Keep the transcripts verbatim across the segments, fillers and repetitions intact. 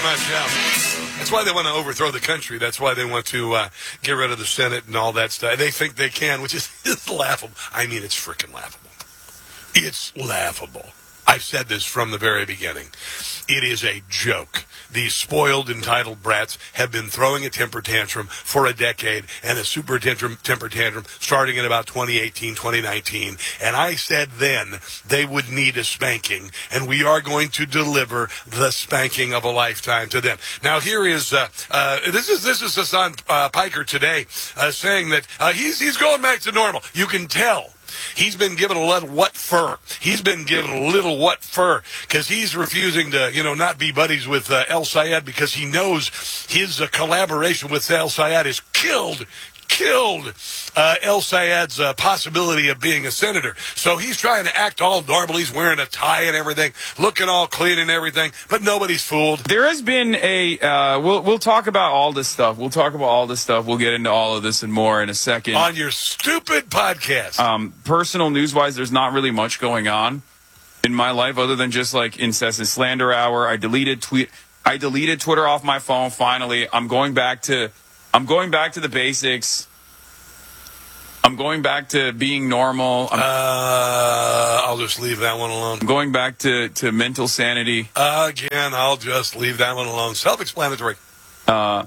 much, yeah. That's why they want to overthrow the country. That's why they want to uh, get rid of the Senate and all that stuff. They think they can, which is it's laughable. I mean, it's freaking laughable. It's laughable. I've said this from the very beginning. It is a joke. These spoiled, entitled brats have been throwing a temper tantrum for a decade, and a super tantrum, temper tantrum starting in about twenty eighteen, twenty nineteen. And I said then they would need a spanking, and we are going to deliver the spanking of a lifetime to them. Now, here is uh, uh, this is this is Hassan uh, Piker today uh, saying that uh, he's he's going back to normal. You can tell. He's been given a little what fur. He's been given a little what fur because he's refusing to, you know, not be buddies with uh, El Sayed because he knows his uh, collaboration with El Sayed has killed, killed uh, El Sayed's uh, possibility of being a senator. So he's trying to act all normal. He's wearing a tie and everything, looking all clean and everything, but nobody's fooled. There has been a, uh, we'll, we'll talk about all this stuff. We'll talk about all this stuff. We'll get into all of this and more in a second. On your stupid podcast. Um, personal news-wise, there's not really much going on in my life other than just like incessant slander hour. I deleted tweet. I deleted Twitter off my phone. Finally, I'm going back to, I'm going back to the basics. I'm going back to being normal. I'm, uh, I'll just leave that one alone. I'm going back to, to mental sanity. Again, I'll just leave that one alone. Self-explanatory. Uh,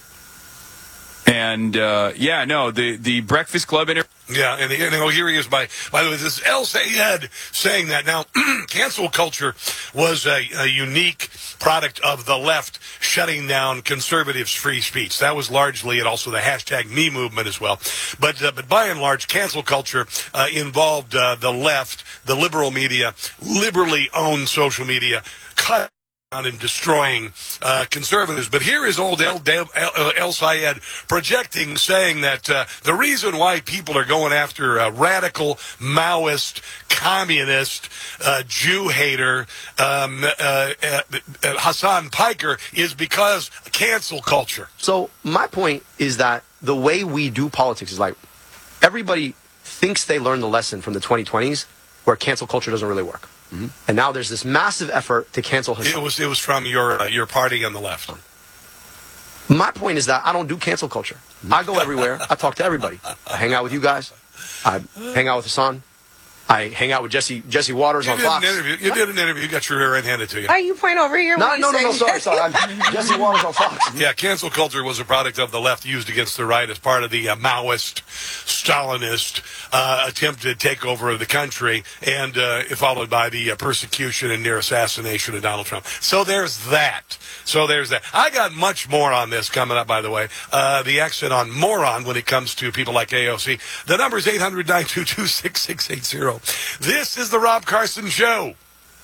and, uh, yeah, no, the, the Breakfast Club interview. Yeah, and, and oh, here he is. By by the way, this is El Sayed saying that. Now, cancel culture was a, a unique product of the left shutting down conservatives' free speech. That was largely, and also the hashtag Me movement as well. But uh, but by and large, cancel culture uh, involved uh, the left, the liberal media, liberally owned social media, cut and destroying uh, conservatives. But here is old El, El, El, El Sayed projecting, saying that uh, the reason why people are going after a radical, Maoist, communist, uh, Jew hater, um, uh, uh, uh, Hassan Piker is because cancel culture. So my point is that the way we do politics is like everybody thinks they learned the lesson from the twenty twenties where cancel culture doesn't really work. Mm-hmm. And now there's this massive effort to cancel Hassan. It was it was from your uh, your party on the left. My point is that I don't do cancel culture. I go everywhere. I talk to everybody. I hang out with you guys. I hang out with Hassan. I hang out with Jesse Jesse Waters you on did Fox. An interview. You did an interview. You got your rear end handed to you. Are you point over here? No, no, no, no, sorry, sorry. I'm Jesse Waters on Fox. Yeah, cancel culture was a product of the left used against the right as part of the uh, Maoist, Stalinist uh, attempted takeover of the country, and uh, followed by the uh, persecution and near assassination of Donald Trump. So there's that. So there's that. I got much more on this coming up, by the way. Uh, the accent on moron when it comes to people like A O C. The number is eight hundred, nine two two, six six eight zero. This is the Rob Carson Show.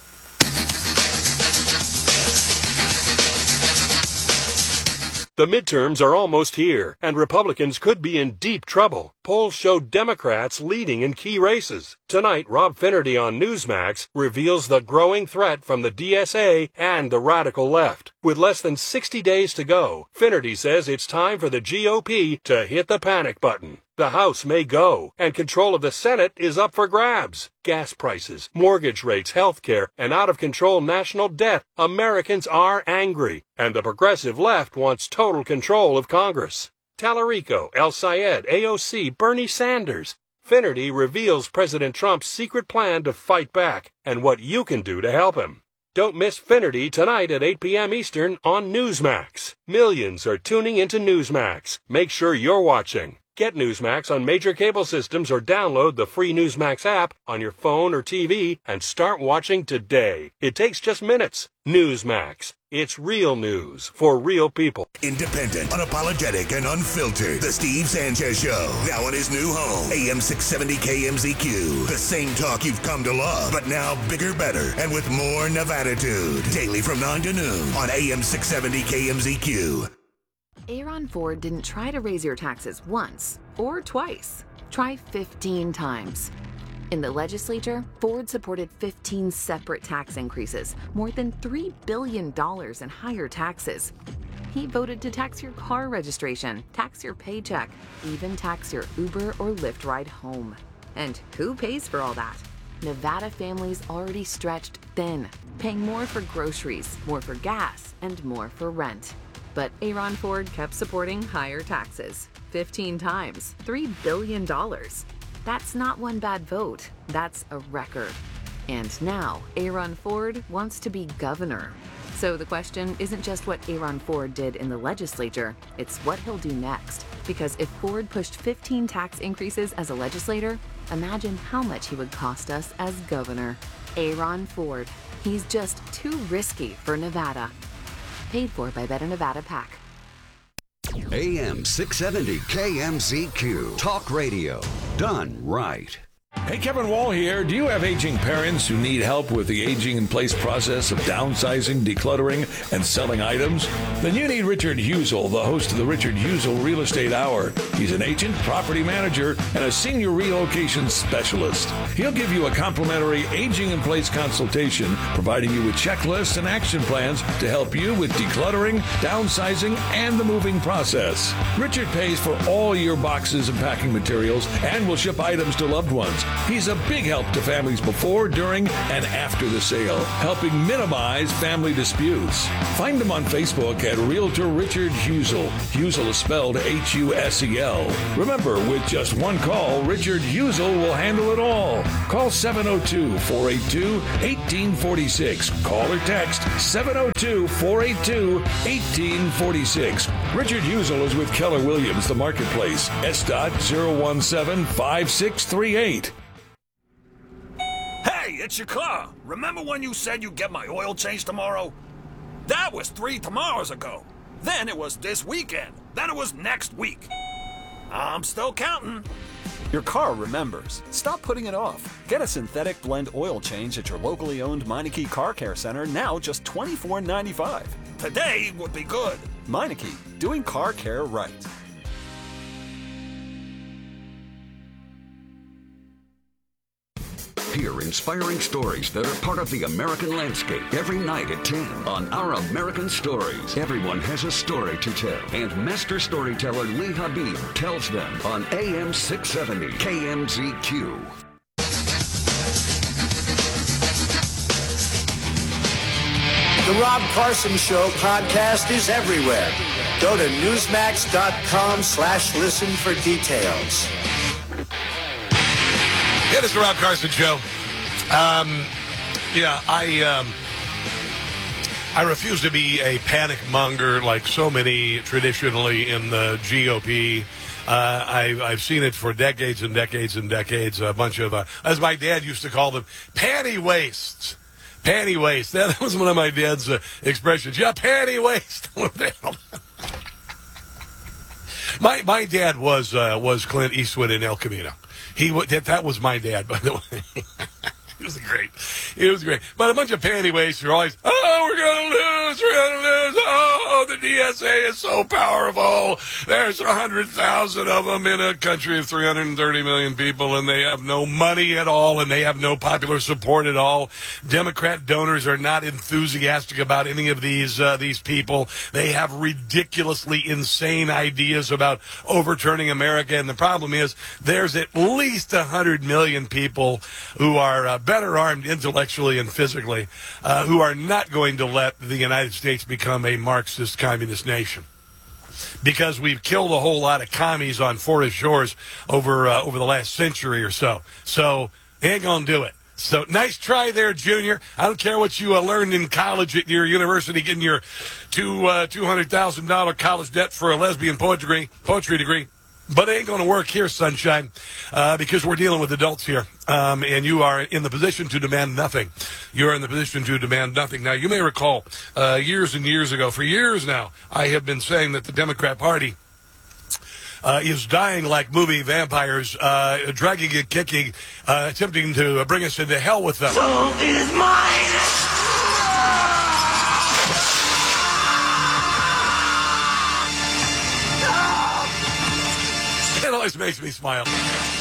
The midterms are almost here, and Republicans could be in deep trouble. Polls show Democrats leading in key races. Tonight, Rob Finnerty on Newsmax reveals the growing threat from the D S A and the radical left. With less than sixty days to go, Finnerty says it's time for the G O P to hit the panic button. The House may go, and control of the Senate is up for grabs. Gas prices, mortgage rates, health care, and out-of-control national debt. Americans are angry, and the progressive left wants total control of Congress. Tallarico, El Sayed, A O C, Bernie Sanders. Finnerty reveals President Trump's secret plan to fight back, and what you can do to help him. Don't miss Finnerty tonight at eight p.m. Eastern on Newsmax. Millions are tuning into Newsmax. Make sure you're watching. Get Newsmax on major cable systems or download the free Newsmax app on your phone or T V and start watching today. It takes just minutes. Newsmax. It's real news for real people. Independent, unapologetic, and unfiltered. The Steve Sanchez Show. Now in his new home. A M six seventy K M Z Q. The same talk you've come to love, but now bigger, better, and with more Nevaditude. Daily from nine to noon on A M six seventy K M Z Q. Aaron Ford didn't try to raise your taxes once or twice. Try fifteen times. In the legislature, Ford supported fifteen separate tax increases, more than three billion dollars in higher taxes. He voted to tax your car registration, tax your paycheck, even tax your Uber or Lyft ride home. And who pays for all that? Nevada families already stretched thin, paying more for groceries, more for gas, and more for rent. But Aaron Ford kept supporting higher taxes, fifteen times, three billion dollars. That's not one bad vote, that's a record. And now, Aaron Ford wants to be governor. So the question isn't just what Aaron Ford did in the legislature, it's what he'll do next. Because if Ford pushed fifteen tax increases as a legislator, imagine how much he would cost us as governor. Aaron Ford. He's just too risky for Nevada. Paid for by Better Nevada PAC. A M six seventy K M Z Q. Talk radio. Done right. Hey, Kevin Wall here. Do you have aging parents who need help with the aging-in-place process of downsizing, decluttering, and selling items? Then you need Richard Husel, the host of the Richard Husel Real Estate Hour. He's an agent, property manager, and a senior relocation specialist. He'll give you a complimentary aging-in-place consultation, providing you with checklists and action plans to help you with decluttering, downsizing, and the moving process. Richard pays for all your boxes and packing materials and will ship items to loved ones. He's a big help to families before, during, and after the sale, helping minimize family disputes. Find him on Facebook at Realtor Richard Husel. Husel is spelled H U S E L. Remember, with just one call, Richard Husel will handle it all. Call seven oh two, four eight two, one eight four six. Call or text seven oh two, four eight two, one eight four six. Richard Husel is with Keller Williams, The Marketplace. S dot zero one seven five six three eight. Hey, it's your car. Remember when you said you'd get my oil change tomorrow? That was three tomorrows ago. Then it was this weekend. Then it was next week. I'm still counting. Your car remembers. Stop putting it off. Get a synthetic blend oil change at your locally owned Meineke Car Care Center, now just twenty-four ninety-five. Today would be good. Meineke, doing car care right. Hear inspiring stories that are part of the American landscape every night at ten on Our American Stories. Everyone has a story to tell, and master storyteller Lee Habib tells them on A M six seventy K M Z Q. The Rob Carson Show podcast is everywhere. Go to newsmax.com slash listen for details. Yeah, this is the Rob Carson Show. Um, yeah, I um, I refuse to be a panic monger like so many traditionally in the G O P. Uh, I, I've seen it for decades and decades and decades. A bunch of, uh, as my dad used to call them, panty wastes. Panty waste. That was one of my dad's uh, expressions. Yeah, panty waste. my my dad was uh, was Clint Eastwood in El Camino. He that, that was my dad, by the way. It was great. It was great. But a bunch of panty wastes are always, oh, we're going to lose, we're going to lose. Oh, the D S A is so powerful. There's one hundred thousand of them in a country of three hundred thirty million people, and they have no money at all, and they have no popular support at all. Democrat donors are not enthusiastic about any of these uh, these people. They have ridiculously insane ideas about overturning America, and the problem is there's at least one hundred million people who are uh, better armed intellectually and physically, uh, who are not going to let the United States become a Marxist communist nation. Because we've killed a whole lot of commies on forest shores over uh, over the last century or so. So, ain't gonna do it. So, nice try there, Junior. I don't care what you uh, learned in college at your university, getting your two uh, two hundred thousand dollar college debt for a lesbian poetry poetry degree. But it ain't going to work here, sunshine, uh, because we're dealing with adults here, um, and you are in the position to demand nothing. You are in the position to demand nothing. Now, you may recall uh, years and years ago, for years now, I have been saying that the Democrat Party uh, is dying like movie vampires, uh, dragging and kicking, uh, attempting to bring us into hell with them. So it is mine! It always makes me smile.